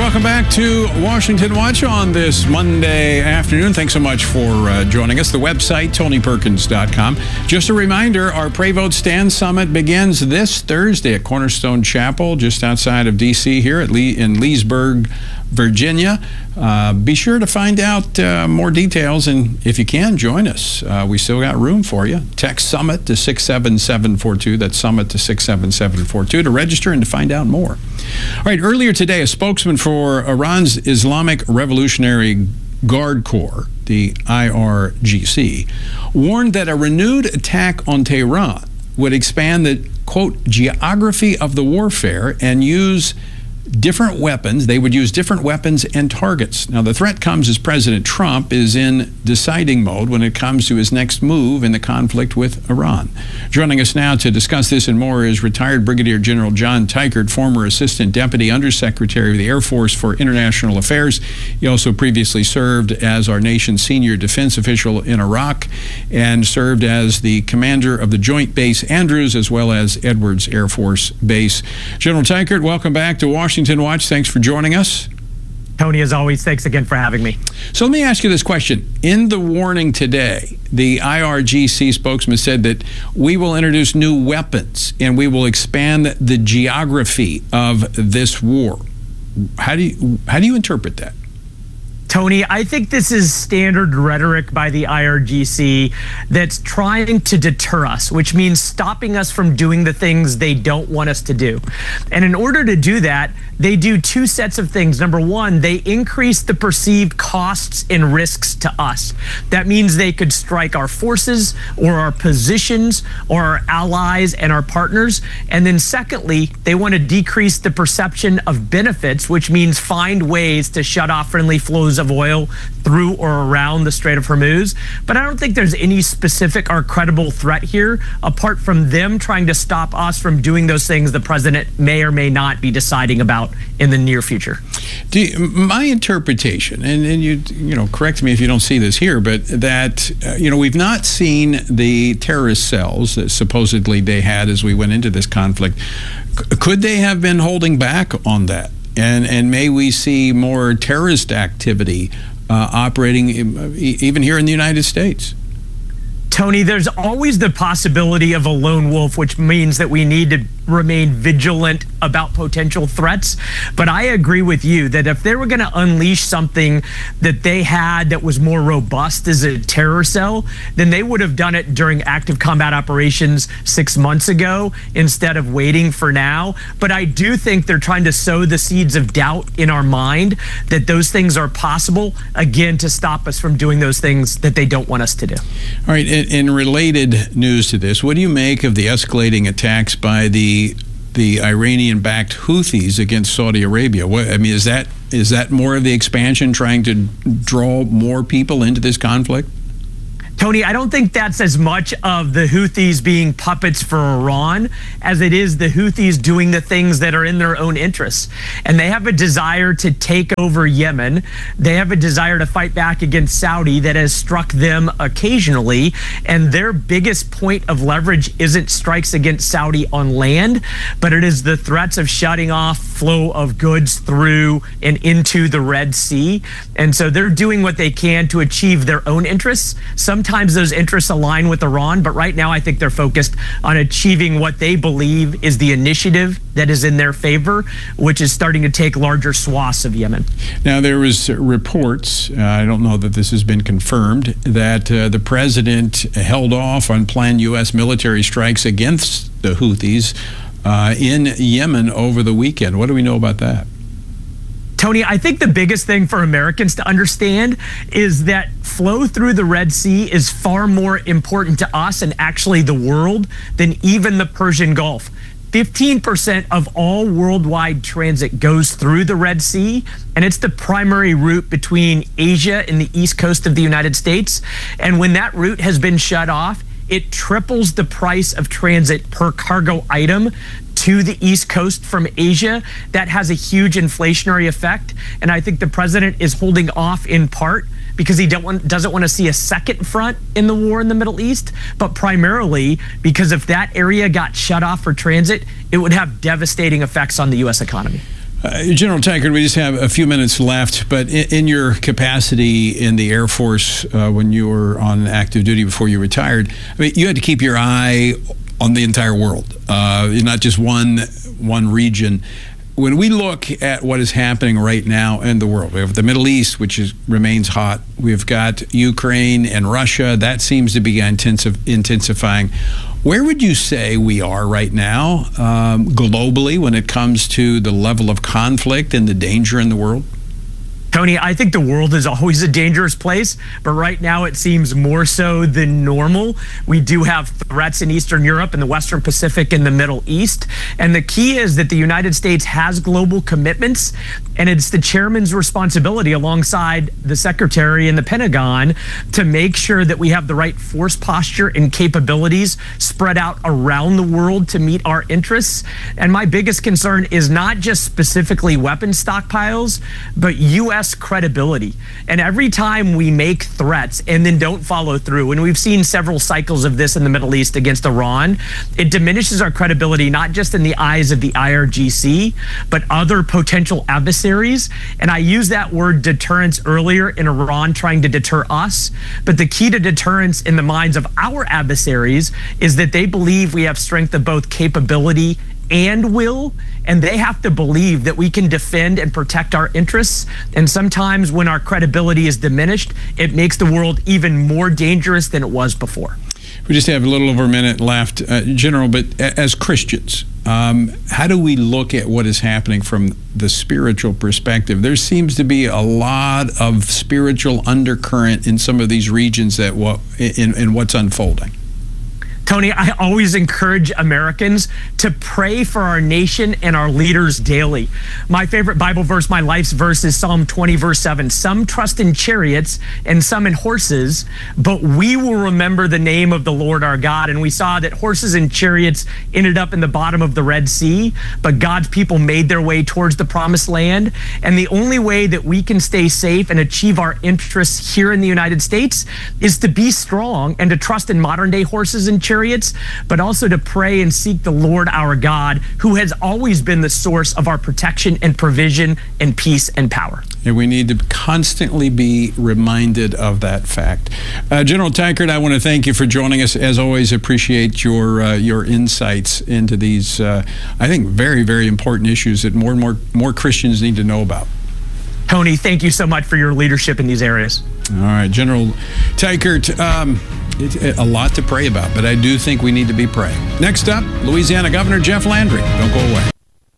welcome back to Washington Watch on this Monday afternoon. Thanks so much for joining us. The website, TonyPerkins.com. Just a reminder, our Pray Vote Stand Summit begins this Thursday at Cornerstone Chapel, just outside of D.C. here in Leesburg, Virginia. Be sure to find out more details, and if you can, join us. We still got room for you. Text SUMMIT to 67742. That's SUMMIT to 67742 to register and to find out more. All right, earlier today, a spokesman for Iran's Islamic Revolutionary Guard Corps, the IRGC, warned that a renewed attack on Tehran would expand the, quote, geography of the warfare and use different weapons. They would use different weapons and targets. Now, the threat comes as President Trump is in deciding mode when it comes to his next move in the conflict with Iran. Joining us now to discuss this and more is retired Brigadier General John Teichert, former Assistant Deputy Undersecretary of the Air Force for International Affairs. He also previously served as our nation's senior defense official in Iraq and served as the commander of the Joint Base Andrews as well as Edwards Air Force Base. General Teichert, welcome back to Washington Watch. Thanks for joining us. Tony, as always, thanks again for having me. So let me ask you this question. In the warning today, the IRGC spokesman said that we will introduce new weapons and we will expand the geography of this war. How do you interpret that? Tony, I think this is standard rhetoric by the IRGC that's trying to deter us, which means stopping us from doing the things they don't want us to do. And in order to do that, they do two sets of things. Number one, they increase the perceived costs and risks to us. That means they could strike our forces or our positions or our allies and our partners. And then secondly, they want to decrease the perception of benefits, which means find ways to shut off friendly flows of oil through or around the Strait of Hormuz. But I don't think there's any specific or credible threat here, apart from them trying to stop us from doing those things the president may or may not be deciding about in the near future. My interpretation, and you correct me if you don't see this here, but that we've not seen the terrorist cells that supposedly they had as we went into this conflict. Could they have been holding back on that? And may we see more terrorist activity operating even here in the United States? Tony, there's always the possibility of a lone wolf, which means that we need to remain vigilant about potential threats. But I agree with you that if they were going to unleash something that they had that was more robust as a terror cell, then they would have done it during active combat operations 6 months ago instead of waiting for now. But I do think they're trying to sow the seeds of doubt in our mind that those things are possible, again, to stop us from doing those things that they don't want us to do. All right. In related news to this, what do you make of the escalating attacks by the Iranian-backed Houthis against Saudi Arabia? Is that more of the expansion trying to draw more people into this conflict? Tony, I don't think that's as much of the Houthis being puppets for Iran as it is the Houthis doing the things that are in their own interests. And they have a desire to take over Yemen. They have a desire to fight back against Saudi that has struck them occasionally. And their biggest point of leverage isn't strikes against Saudi on land, but it is the threats of shutting off flow of goods through and into the Red Sea. And so they're doing what they can to achieve their own interests. Sometimes those interests align with Iran, but right now I think they're focused on achieving what they believe is the initiative that is in their favor, which is starting to take larger swaths of Yemen. Now, there was reports, I don't know that this has been confirmed, that the president held off on planned U.S. military strikes against the Houthis in Yemen over the weekend. What do we know about that? Tony, I think the biggest thing for Americans to understand is that flow through the Red Sea is far more important to us and actually the world than even the Persian Gulf. 15% of all worldwide transit goes through the Red Sea, and it's the primary route between Asia and the east coast of the United States. And when that route has been shut off, it triples the price of transit per cargo item to the East Coast from Asia. That has a huge inflationary effect. And I think the president is holding off in part because he doesn't want to see a second front in the war in the Middle East, but primarily because if that area got shut off for transit, it would have devastating effects on the U.S. economy. General Teichert, we just have a few minutes left, but in your capacity in the Air Force when you were on active duty before you retired, I mean, you had to keep your eye on the entire world, not just one region. When we look at what is happening right now in the world, we have the Middle East, which remains hot. We've got Ukraine and Russia. That seems to be intensifying. Where would you say we are right now globally when it comes to the level of conflict and the danger in the world? Tony, I think the world is always a dangerous place, but right now it seems more so than normal. We do have threats in Eastern Europe and the Western Pacific and the Middle East. And the key is that the United States has global commitments, and it's the chairman's responsibility alongside the secretary and the Pentagon to make sure that we have the right force posture and capabilities spread out around the world to meet our interests. And my biggest concern is not just specifically weapon stockpiles, but U.S. credibility. And every time we make threats and then don't follow through, and we've seen several cycles of this in the Middle East against Iran, it diminishes our credibility not just in the eyes of the IRGC, but other potential adversaries. And I used that word deterrence earlier in Iran trying to deter us. But the key to deterrence in the minds of our adversaries is that they believe we have strength of both capability and will, and they have to believe that we can defend and protect our interests. And sometimes when our credibility is diminished, it makes the world even more dangerous than it was before. We just have a little over a minute left, General, but as Christians, how do we look at what is happening from the spiritual perspective? There seems to be a lot of spiritual undercurrent in some of these regions that in what's unfolding. Tony, I always encourage Americans to pray for our nation and our leaders daily. My favorite Bible verse, my life's verse, is Psalm 20, verse 7. Some trust in chariots and some in horses, but we will remember the name of the Lord our God. And we saw that horses and chariots ended up in the bottom of the Red Sea, but God's people made their way towards the promised land. And the only way that we can stay safe and achieve our interests here in the United States is to be strong and to trust in modern day horses and chariots, but also to pray and seek the Lord our God, who has always been the source of our protection and provision and peace and power. And we need to constantly be reminded of that fact. General Teichert, I want to thank you for joining us. As always, appreciate your insights into these, I think, very, very important issues that more and more Christians need to know about. Tony, thank you so much for your leadership in these areas. All right, General Teichert, it's a lot to pray about, but I do think we need to be praying. Next up, Louisiana Governor Jeff Landry. Don't go away.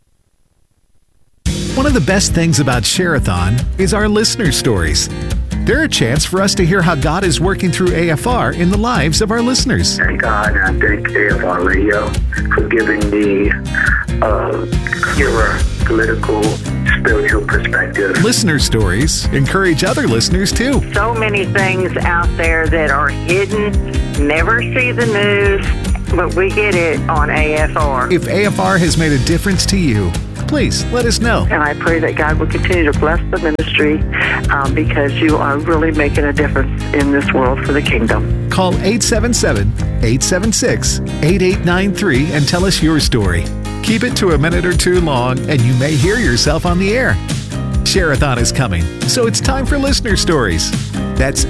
One of the best things about Share-a-thon is our listener stories. They're a chance for us to hear how God is working through AFR in the lives of our listeners. Thank God, and I thank AFR Radio for giving me a clearer political, spiritual perspective. Listener stories encourage other listeners too. So many things out there that are hidden, never see the news, but we get it on AFR. If AFR has made a difference to you, please let us know. And I pray that God will continue to bless the ministry because you are really making a difference in this world for the kingdom. Call 877-876-8893 and tell us your story. Keep it to a minute or two long and you may hear yourself on the air. Share-a-thon is coming, so it's time for listener stories. That's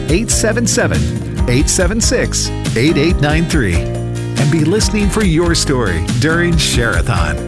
877-876-8893. And be listening for your story during Share-a-thon.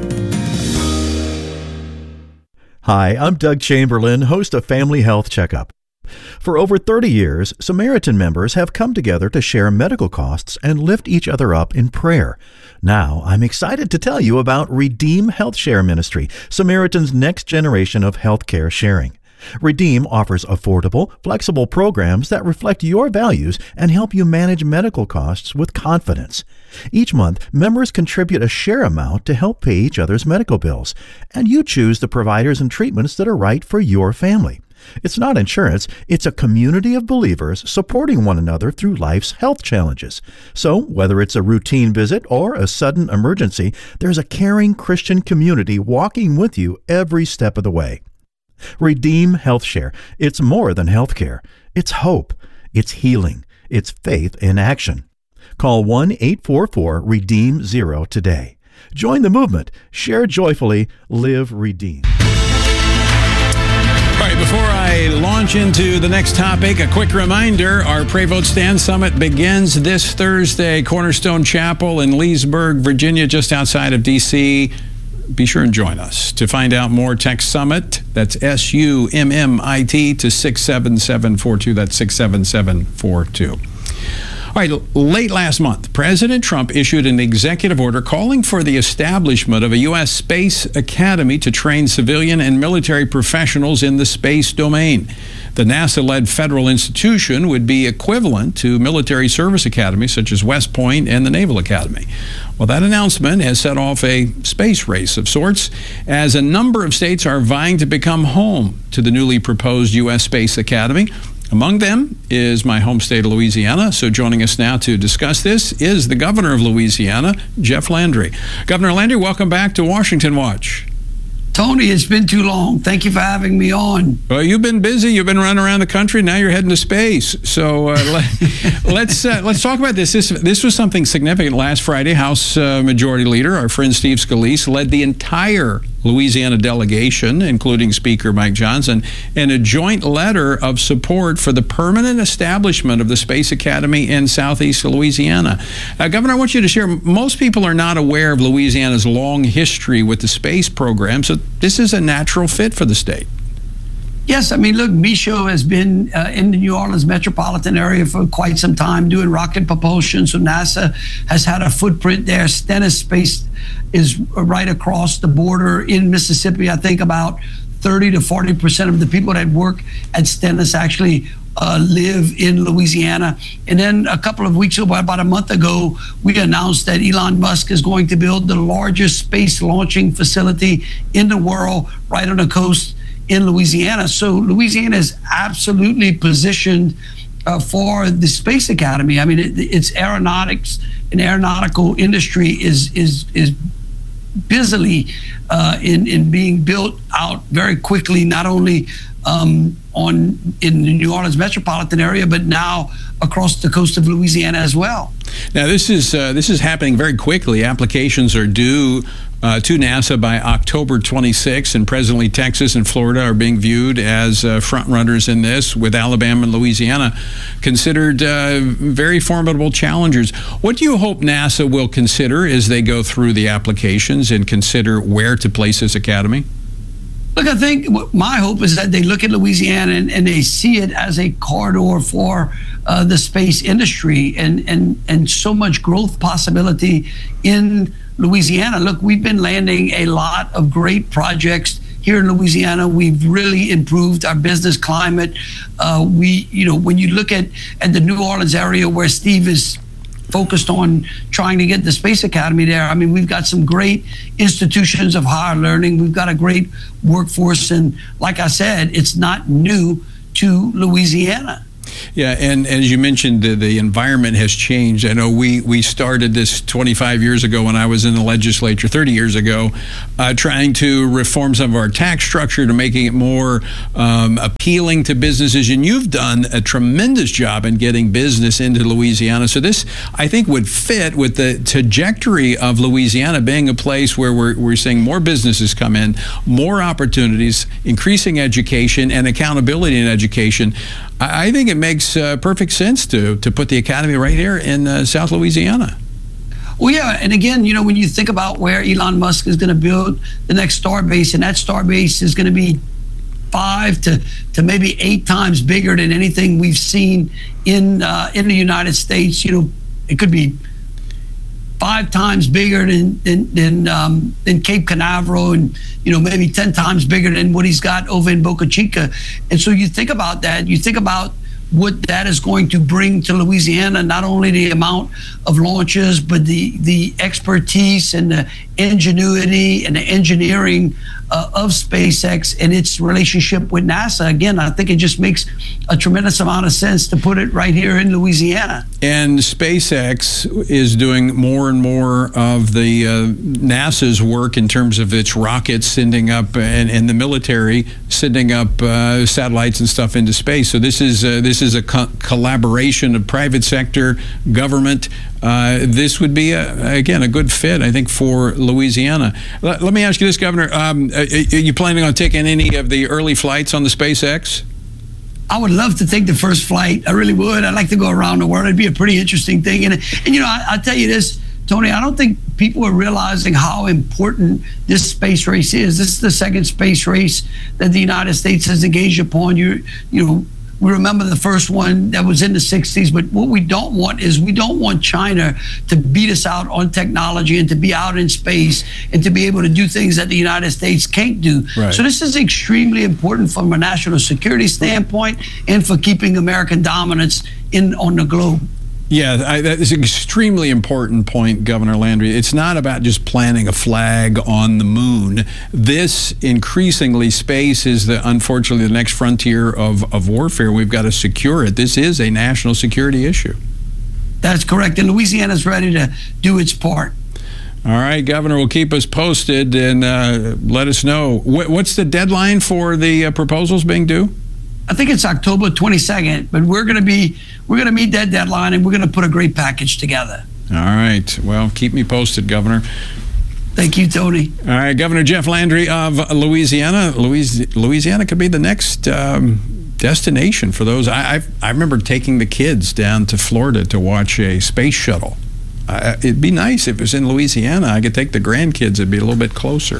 Hi, I'm Doug Chamberlain, host of Family Health Checkup. For over 30 years, Samaritan members have come together to share medical costs and lift each other up in prayer. Now, I'm excited to tell you about Redeem Health Share Ministry, Samaritan's next generation of healthcare sharing. Redeem offers affordable, flexible programs that reflect your values and help you manage medical costs with confidence. Each month, members contribute a share amount to help pay each other's medical bills, and you choose the providers and treatments that are right for your family. It's not insurance, it's a community of believers supporting one another through life's health challenges. So, whether it's a routine visit or a sudden emergency, there's a caring Christian community walking with you every step of the way. Redeem Health Share. It's more than healthcare. It's hope. It's healing. It's faith in action. Call 1-844-REDEEM-0 today. Join the movement. Share joyfully. Live redeemed. launch into the next topic, a quick reminder, our Pray Vote Stand Summit begins this Thursday, Cornerstone Chapel in Leesburg, Virginia, just outside of D.C. Be sure and join us. To find out more, text SUMMIT, that's SUMMIT, to 67742. That's 67742. All right, late last month, President Trump issued an executive order calling for the establishment of a U.S. Space Academy to train civilian and military professionals in the space domain. The NASA-led federal institution would be equivalent to military service academies such as West Point and the Naval Academy. Well, that announcement has set off a space race of sorts, as a number of states are vying to become home to the newly proposed U.S. Space Academy. Among them is my home state of Louisiana. So joining us now to discuss this is the governor of Louisiana, Jeff Landry. Governor Landry, welcome back to Washington Watch. Tony, it's been too long. Thank you for having me on. Well, you've been busy. You've been running around the country. Now you're heading to space. So let's talk about this. This was something significant. Last Friday, House Majority Leader, our friend Steve Scalise, led the entire Louisiana delegation, including Speaker Mike Johnson, in a joint letter of support for the permanent establishment of the Space Academy in southeast Louisiana. Governor, I want you to share, most people are not aware of Louisiana's long history with the space program, so this is a natural fit for the state. Yes, I mean, look, Michaud has been in the New Orleans metropolitan area for quite some time doing rocket propulsion. So NASA has had a footprint there. Stennis Space is right across the border in Mississippi. I think about 30 to 40% of the people that work at Stennis actually live in Louisiana. And then a couple of weeks ago, about a month ago, we announced that Elon Musk is going to build the largest space launching facility in the world right on the coast in Louisiana. So Louisiana is absolutely positioned for the Space Academy. I mean, its aeronautics and aeronautical industry is busily in being built out very quickly, not only in the New Orleans metropolitan area, but now across the coast of Louisiana as well. Now, this is happening very quickly. Applications are due to NASA by October 26, and presently Texas and Florida are being viewed as front runners in this, with Alabama and Louisiana considered very formidable challengers. What do you hope NASA will consider as they go through the applications and consider where to place this academy? Look, I think my hope is that they look at Louisiana and they see it as a corridor for the space industry and so much growth possibility in Louisiana. Look, we've been landing a lot of great projects here in Louisiana. We've really improved our business climate. When you look at the New Orleans area where Steve is focused on trying to get the Space Academy there, I mean, we've got some great institutions of higher learning. We've got a great workforce. And like I said, it's not new to Louisiana. Yeah, and as you mentioned, the environment has changed. I know we started this 25 years ago when I was in the legislature, 30 years ago, trying to reform some of our tax structure to making it more appealing to businesses. And you've done a tremendous job in getting business into Louisiana. So this, I think, would fit with the trajectory of Louisiana being a place where we're seeing more businesses come in, more opportunities, increasing education and accountability in education. I think it makes perfect sense to put the academy right here in South Louisiana. Well, yeah, and again, when you think about where Elon Musk is going to build the next Starbase, and that Starbase is going to be 5 to maybe 8 times bigger than anything we've seen in the United States. It could be 5 times bigger than Cape Canaveral, and maybe 10 times bigger than what he's got over in Boca Chica. And so you think about that. You think about what that is going to bring to Louisiana, not only the amount of launches, but the expertise and the ingenuity and the engineering of SpaceX and its relationship with NASA. Again, I think it just makes a tremendous amount of sense to put it right here in Louisiana. And SpaceX is doing more and more of the NASA's work in terms of its rockets sending up, and the military sending up satellites and stuff into space. So this is a collaboration of private sector, government. This would be, again, a good fit, I think, for Louisiana. Let me ask you this, Governor. Are you planning on taking any of the early flights on the SpaceX? I would love to take the first flight. I really would. I'd like to go around the world. It'd be a pretty interesting thing. And you know, I'll tell you this, Tony, I don't think people are realizing how important this space race is. This is the second space race that the United States has engaged upon. You know, we remember the first one that was in the 60s, but what we don't want is we don't want China to beat us out on technology and to be out in space and to be able to do things that the United States can't do. Right. So this is extremely important from a national security standpoint and for keeping American dominance on the globe. Yeah, that is an extremely important point, Governor Landry. It's not about just planting a flag on the moon. This, increasingly, space is, unfortunately, the next frontier of warfare. We've got to secure it. This is a national security issue. That's correct, and Louisiana's ready to do its part. All right, Governor, will keep us posted and let us know. What's the deadline for the proposals being due? I think it's October 22nd, but we're going to meet that deadline, and we're going to put a great package together. All right. Well, keep me posted, Governor. Thank you, Tony. All right, Governor Jeff Landry of Louisiana. Louisiana could be the next destination for those. I remember taking the kids down to Florida to watch a space shuttle. It'd be nice if it was in Louisiana. I could take the grandkids. It'd be a little bit closer.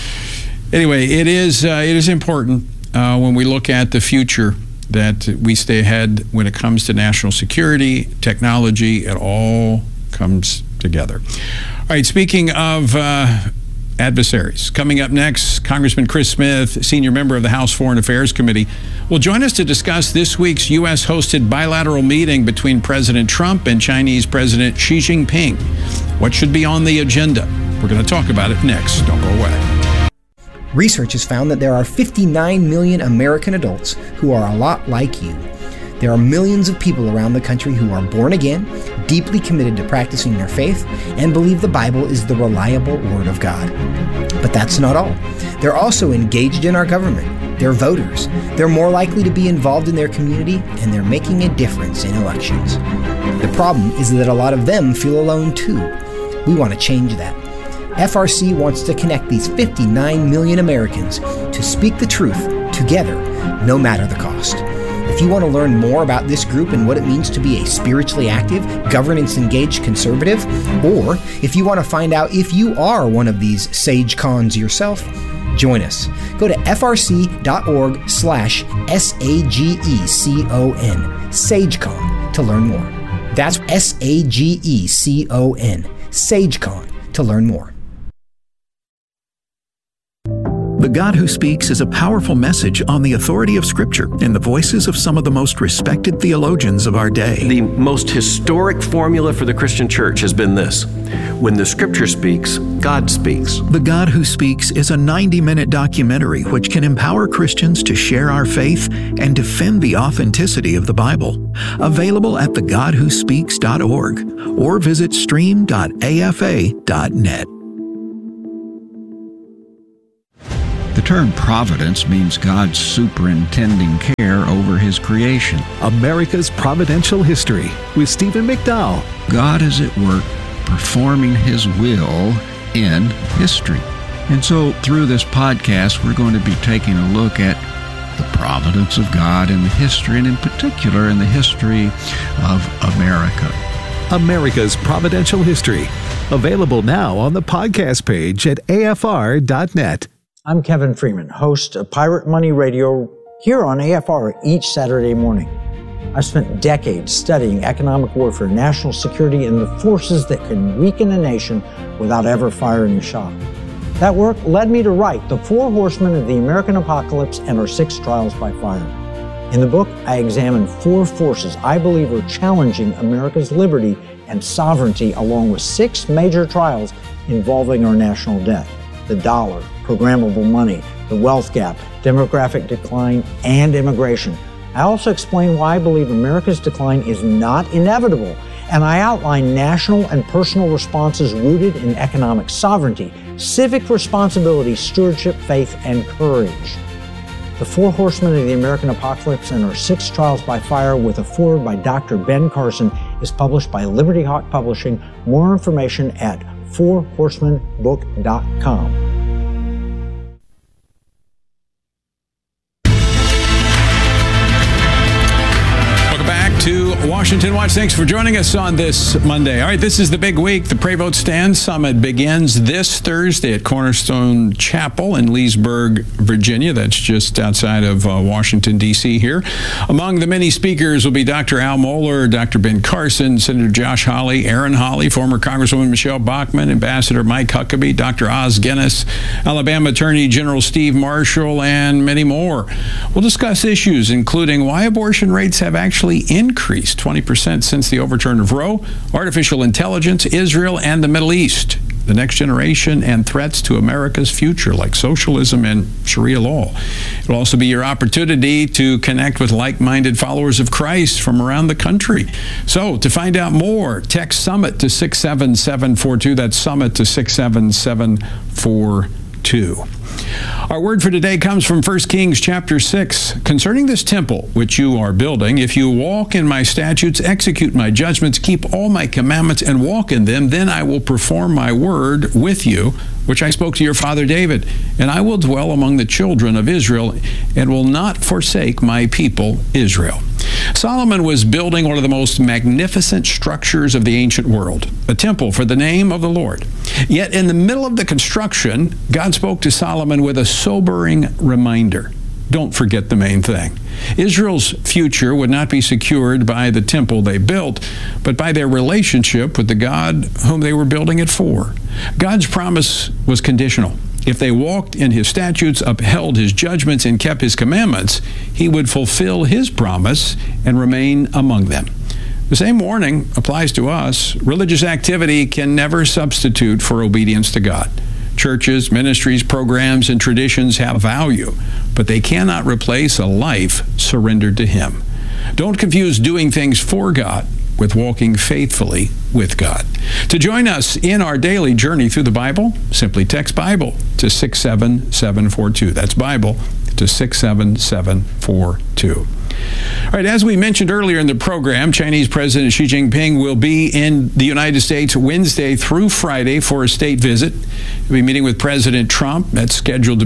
Anyway, it is important when we look at the future that we stay ahead when it comes to national security, technology. It all comes together. All right, speaking of adversaries, coming up next, Congressman Chris Smith, senior member of the House Foreign Affairs Committee, will join us to discuss this week's U.S.-hosted bilateral meeting between President Trump and Chinese President Xi Jinping. What should be on the agenda? We're going to talk about it next. Don't go away. Research has found that there are 59 million American adults who are a lot like you. There are millions of people around the country who are born again, deeply committed to practicing their faith, and believe the Bible is the reliable Word of God. But that's not all. They're also engaged in our government. They're voters. They're more likely to be involved in their community, and they're making a difference in elections. The problem is that a lot of them feel alone too. We want to change that. FRC wants to connect these 59 million Americans to speak the truth together, no matter the cost. If you want to learn more about this group and what it means to be a spiritually active, governance-engaged conservative, or if you want to find out if you are one of these sage cons yourself, join us. Go to frc.org/SAGECON, SageCon, to learn more. That's SAGECON, SageCon, to learn more. The God Who Speaks is a powerful message on the authority of Scripture in the voices of some of the most respected theologians of our day. The most historic formula for the Christian church has been this: when the Scripture speaks, God speaks. The God Who Speaks is a 90-minute documentary which can empower Christians to share our faith and defend the authenticity of the Bible. Available at thegodwhospeaks.org or visit stream.afa.net. The term providence means God's superintending care over His creation. America's Providential History with Stephen McDowell. God is at work performing His will in history. And so through this podcast, we're going to be taking a look at the providence of God in the history, and in particular in the history of America. America's Providential History. Available now on the podcast page at afr.net. I'm Kevin Freeman, host of Pirate Money Radio here on AFR each Saturday morning. I've spent decades studying economic warfare, national security, and the forces that can weaken a nation without ever firing a shot. That work led me to write The Four Horsemen of the American Apocalypse and Our Six Trials by Fire. In the book, I examine four forces I believe are challenging America's liberty and sovereignty, along with six major trials involving our national debt: the dollar, programmable money, the wealth gap, demographic decline, and immigration. I also explain why I believe America's decline is not inevitable, and I outline national and personal responses rooted in economic sovereignty, civic responsibility, stewardship, faith, and courage. The Four Horsemen of the American Apocalypse and Our Six Trials by Fire, with a foreword by Dr. Ben Carson, is published by Liberty Hawk Publishing. More information at fourhorsemenbook.com. Washington Watch, thanks for joining us on this Monday. All right, this is the big week. The Pray Vote Stand Summit begins this Thursday at Cornerstone Chapel in Leesburg, Virginia. That's just outside of Washington, D.C. here. Among the many speakers will be Dr. Al Mohler, Dr. Ben Carson, Senator Josh Hawley, Aaron Hawley, former Congresswoman Michelle Bachmann, Ambassador Mike Huckabee, Dr. Oz Guinness, Alabama Attorney General Steve Marshall, and many more. We'll discuss issues including why abortion rates have actually increased 20% since the overturn of Roe, artificial intelligence, Israel, and the Middle East, the next generation, and threats to America's future like socialism and Sharia law. It'll also be your opportunity to connect with like-minded followers of Christ from around the country. So to find out more, text SUMMIT to 67742. That's SUMMIT to 67742. Our word for today comes from 1 Kings chapter 6. Concerning this temple which you are building, if you walk in my statutes, execute my judgments, keep all my commandments, and walk in them, then I will perform my word with you, which I spoke to your father David, and I will dwell among the children of Israel, and will not forsake my people Israel. Solomon was building one of the most magnificent structures of the ancient world, a temple for the name of the Lord. Yet in the middle of the construction, God spoke to Solomon with a sobering reminder. Don't forget the main thing. Israel's future would not be secured by the temple they built, but by their relationship with the God whom they were building it for. God's promise was conditional. If they walked in his statutes, upheld his judgments, and kept his commandments, he would fulfill his promise and remain among them. The same warning applies to us. Religious activity can never substitute for obedience to God. Churches, ministries, programs, and traditions have value, but they cannot replace a life surrendered to him. Don't confuse doing things for God with walking faithfully with God. To join us in our daily journey through the Bible, simply text Bible to 67742. That's Bible to 67742. All right, as we mentioned earlier in the program, Chinese President Xi Jinping will be in the United States Wednesday through Friday for a state visit. He'll be meeting with President Trump. That's scheduled to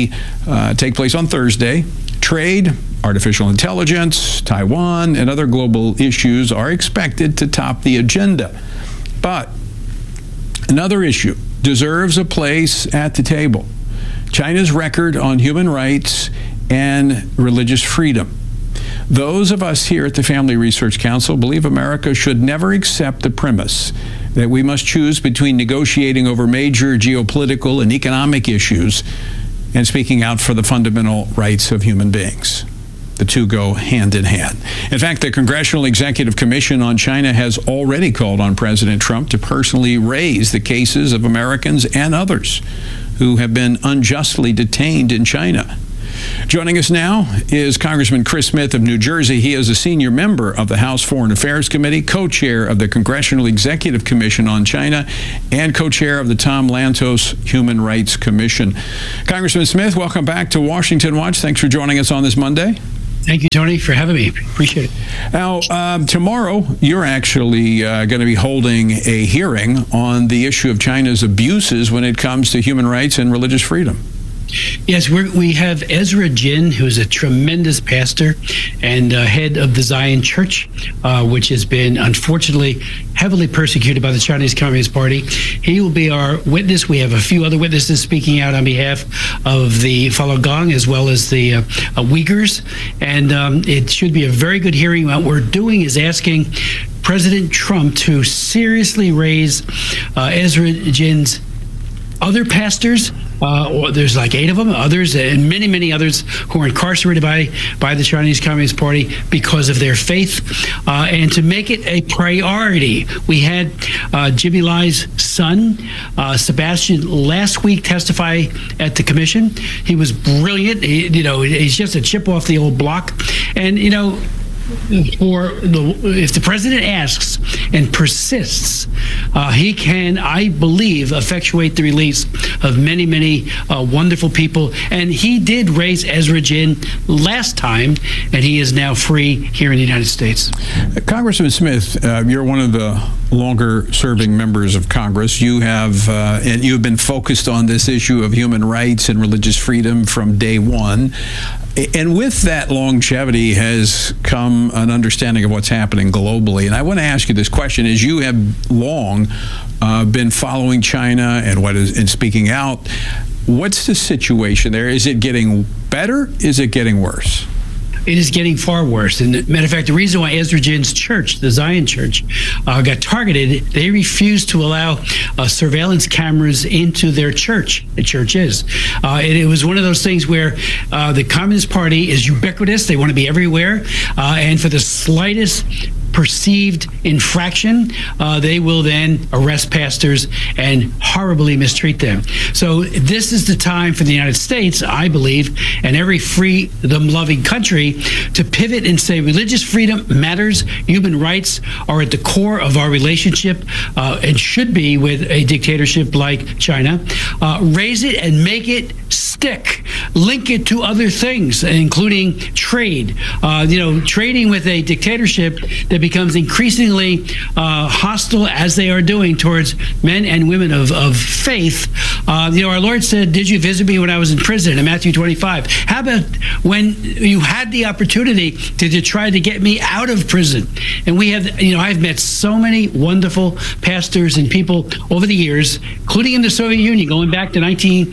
take place on Thursday. Trade, artificial intelligence, Taiwan, and other global issues are expected to top the agenda. But another issue deserves a place at the table: China's record on human rights and religious freedom. Those of us here at the Family Research Council believe America should never accept the premise that we must choose between negotiating over major geopolitical and economic issues and speaking out for the fundamental rights of human beings. The two go hand in hand. In fact, the Congressional Executive Commission on China has already called on President Trump to personally raise the cases of Americans and others who have been unjustly detained in China. Joining us now is Congressman Chris Smith of New Jersey. He is a senior member of the House Foreign Affairs Committee, co-chair of the Congressional Executive Commission on China, and co-chair of the Tom Lantos Human Rights Commission. Congressman Smith, welcome back to Washington Watch. Thanks for joining us on this Monday. Thank you, Tony, for having me. Appreciate it. Now, tomorrow, you're actually going to be holding a hearing on the issue of China's abuses when it comes to human rights and religious freedom. Yes, we have Ezra Jin, who's a tremendous pastor and head of the Zion Church, which has been, unfortunately, heavily persecuted by the Chinese Communist Party. He will be our witness. We have a few other witnesses speaking out on behalf of the Falun Gong as well as the Uyghurs. And it should be a very good hearing. What we're doing is asking President Trump to seriously raise Ezra Jin's other pastors. There's like 8 of them, others, and many, many others who are incarcerated by the Chinese Communist Party because of their faith, and to make it a priority. We had Jimmy Lai's son, Sebastian, last week testify at the commission. He was brilliant. He's just a chip off the old block. And, if the president asks and persists, he can, I believe, effectuate the release of many, many wonderful people. And he did raise Ezra Jin last time, and he is now free here in the United States. Congressman Smith, you're one of the longer-serving members of Congress. You have, and you've been focused on this issue of human rights and religious freedom from day one. And with that longevity has come an understanding of what's happening globally. And I want to ask you this question, as you have long been following China and speaking out, what's the situation there? Is it getting better? Is it getting worse? It is getting far worse. And matter of fact, the reason why Ezra Jin's church, the Zion Church, got targeted, they refused to allow surveillance cameras into their church. The church is. It was one of those things where the Communist Party is ubiquitous. They want to be everywhere. And for the slightest perceived infraction, they will then arrest pastors and horribly mistreat them. So this is the time for the United States, I believe, and every freedom-loving country to pivot and say religious freedom matters. Human rights are at the core of our relationship and should be with a dictatorship like China. Raise it and make it stick. Link it to other things, including trade. Trading with a dictatorship that becomes increasingly hostile, as they are doing, towards men and women of faith. Our Lord said, "Did you visit me when I was in prison?" in Matthew 25. How about when you had the opportunity to try to get me out of prison? And we have, I've met so many wonderful pastors and people over the years, including in the Soviet Union, going back to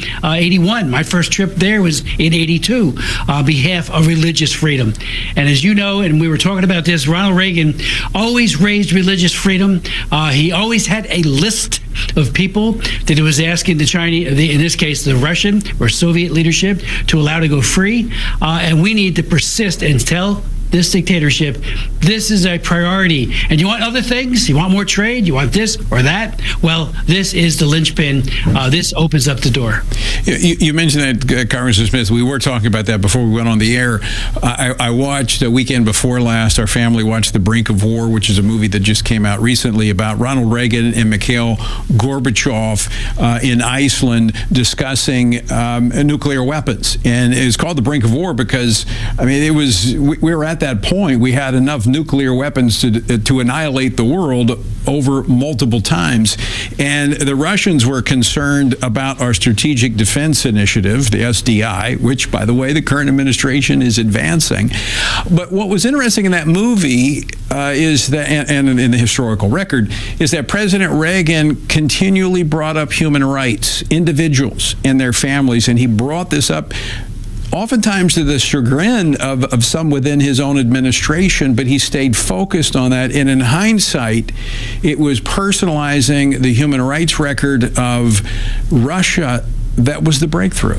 1981. My first trip there was in 82, on behalf of religious freedom. And as you know, and we were talking about this, Ronald Reagan always raised religious freedom. He always had a list of people that he was asking the Chinese, in this case, the Russian or Soviet leadership, to allow to go free. And we need to persist and tell this dictatorship, this is a priority. And you want other things? You want more trade? You want this or that? Well, this is the linchpin. This opens up the door. You mentioned that, Congressman Smith. We were talking about that before we went on the air. I watched the weekend before last, our family watched The Brink of War, which is a movie that just came out recently about Ronald Reagan and Mikhail Gorbachev in Iceland discussing nuclear weapons. And it was called The Brink of War because, we were at that point. We had enough nuclear weapons to annihilate the world over multiple times. And the Russians were concerned about our Strategic Defense Initiative, the SDI, which, by the way, the current administration is advancing. But what was interesting in that movie is that, and in the historical record, is that President Reagan continually brought up human rights, individuals and their families, and he brought this up oftentimes to the chagrin of some within his own administration, but he stayed focused on that. And in hindsight, it was personalizing the human rights record of Russia that was the breakthrough.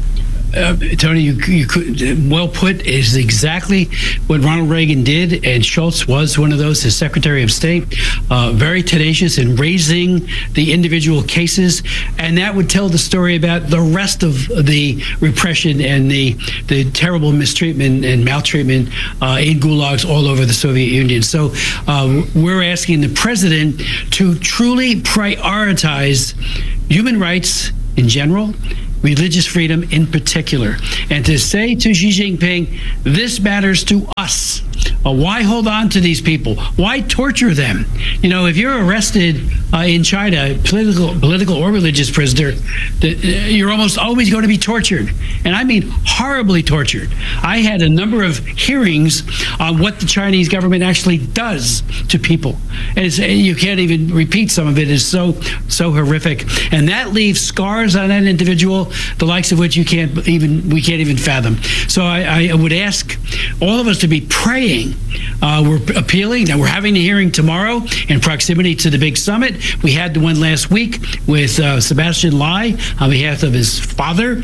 Tony, you could, well put, is exactly what Ronald Reagan did, and Schultz was one of those, his Secretary of State, very tenacious in raising the individual cases, and that would tell the story about the rest of the repression and the terrible mistreatment and maltreatment in gulags all over the Soviet Union. So we're asking the president to truly prioritize human rights in general, religious freedom in particular, and to say to Xi Jinping, this matters to us. Why hold on to these people? Why torture them? If you're arrested in China, political or religious prisoner, you're almost always going to be tortured. And I mean horribly tortured. I had a number of hearings on what the Chinese government actually does to people. And you can't even repeat some of it. It's so horrific. And that leaves scars on that individual, the likes of which we can't even fathom. So I would ask all of us to be praying. We're appealing. Now we're having a hearing tomorrow in proximity to the big summit. We had the one last week with Sebastian Lai on behalf of his father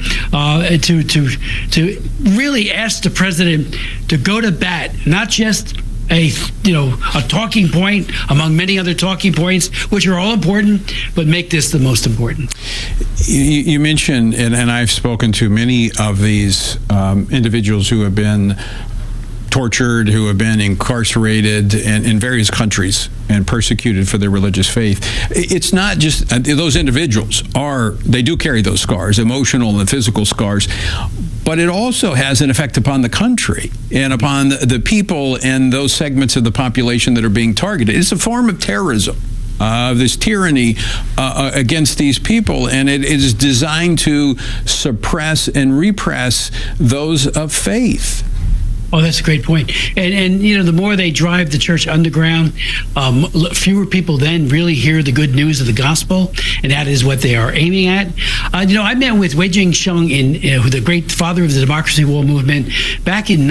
to really ask the president to go to bat, not just a talking point among many other talking points, which are all important, but make this the most important. You mentioned, and I've spoken to many of these individuals who have been tortured, who have been incarcerated in various countries and persecuted for their religious faith. It's not just those individuals they do carry those scars, emotional and physical scars, but it also has an effect upon the country and upon the people and those segments of the population that are being targeted. It's a form of terrorism. this tyranny against these people, and it is designed to suppress and repress those of faith. Oh, that's a great point. And the more they drive the church underground, fewer people then really hear the good news of the gospel, and that is what they are aiming at. I met with Wei Jingsheng, the great father of the Democracy War movement, back in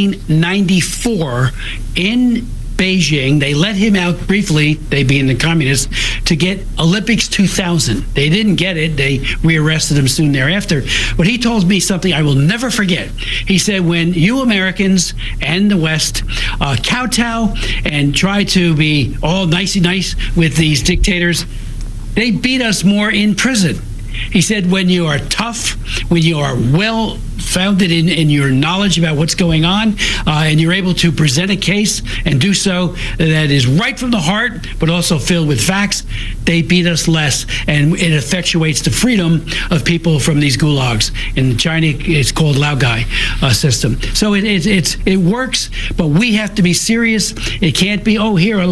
1994 in Beijing. They let him out briefly, they being the communists, to get Olympics 2000. They didn't get it. They rearrested him soon thereafter. But he told me something I will never forget. He said, when you Americans and the West kowtow and try to be all nicey nice with these dictators, they beat us more in prison. He said, when you are tough, when you are well founded in your knowledge about what's going on, and you're able to present a case and do so that is right from the heart, but also filled with facts, they beat us less, and it effectuates the freedom of people from these gulags. In China, it's called Laogai system. So it works, but we have to be serious. It can't be,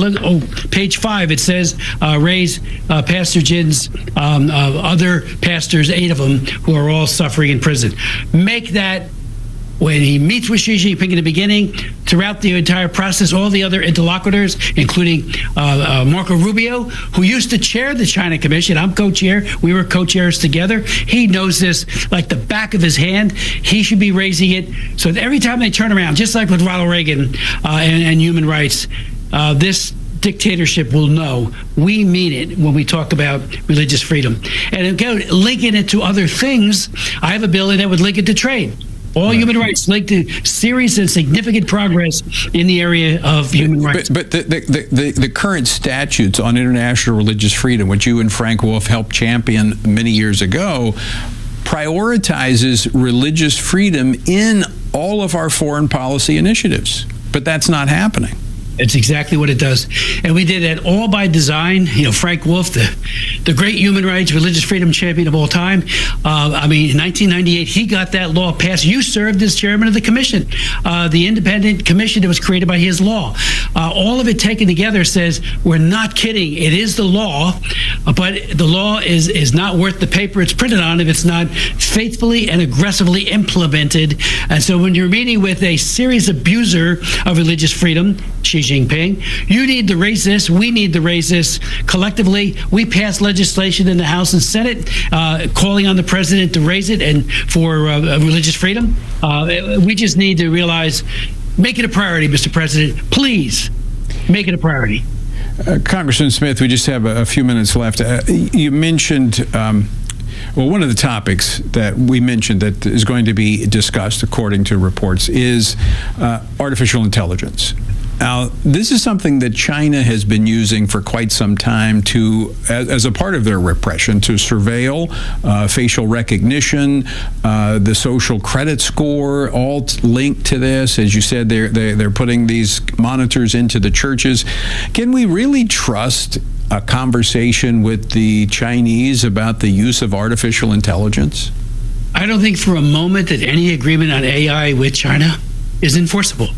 page 5, it says, raise Pastor Jin's other pastors, 8 of them, who are all suffering in prison. Make that, when he meets with Xi Jinping in the beginning, throughout the entire process, all the other interlocutors, including Marco Rubio, who used to chair the China Commission. I'm co-chair. We were co-chairs together. He knows this like the back of his hand. He should be raising it so that every time they turn around, just like with Ronald Reagan and human rights, this dictatorship will know we mean it when we talk about religious freedom. And again, linking it to other things, I have a bill that would link it to trade. All human rights linked to serious and significant progress in the area of human rights. But the current statutes on international religious freedom, which you and Frank Wolf helped champion many years ago, prioritizes religious freedom in all of our foreign policy initiatives. But that's not happening. It's exactly what it does. And we did that all by design. Frank Wolf, the great human rights, religious freedom champion of all time. In 1998, he got that law passed. You served as chairman of the commission, the independent commission that was created by his law. All of it taken together says, we're not kidding. It is the law, but the law is not worth the paper it's printed on if it's not faithfully and aggressively implemented. And so when you're meeting with a serious abuser of religious freedom, Xi Jinping, you need to raise this. We need to raise this collectively. We passed legislation in the House and Senate calling on the president to raise it and for religious freedom. We just need to realize, make it a priority, Mr. President. Please make it a priority. Congressman Smith, we just have a few minutes left. You mentioned one of the topics that we mentioned that is going to be discussed, according to reports, is artificial intelligence. Now, this is something that China has been using for quite some time as a part of their repression, to surveil facial recognition, the social credit score, all linked to this. As you said, they're putting these monitors into the churches. Can we really trust a conversation with the Chinese about the use of artificial intelligence? I don't think for a moment that any agreement on AI with China is enforceable.